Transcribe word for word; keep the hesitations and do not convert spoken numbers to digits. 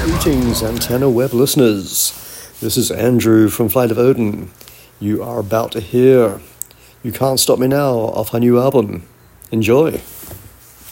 Greetings, Antenna Web listeners. This is Andrew from Flight of Odin. You are about to hear You Can't Stop Me Now off her new album. Enjoy.